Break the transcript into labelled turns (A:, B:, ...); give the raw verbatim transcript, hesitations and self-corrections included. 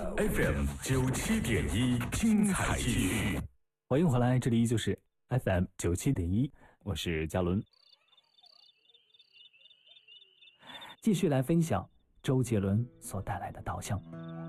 A: F M 九七点一，精彩继续。
B: 欢迎回来，这里依旧是 F M 九七点一，我是嘉伦，继续来分享周杰伦所带来的稻香。